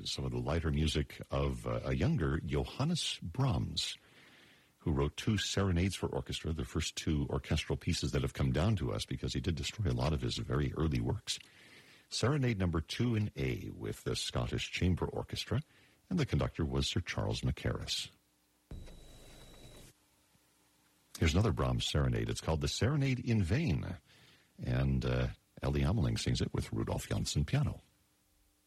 some of the lighter music of a younger Johannes Brahms, who wrote 2 serenades for orchestra, the first 2 orchestral pieces that have come down to us because he did destroy a lot of his very early works. Serenade number 2 in A with the Scottish Chamber Orchestra, and the conductor was Sir Charles Mackerras. Here's another Brahms serenade. It's called the Serenade in Vain, and Ellie Ameling sings it with Rudolf Janssen piano.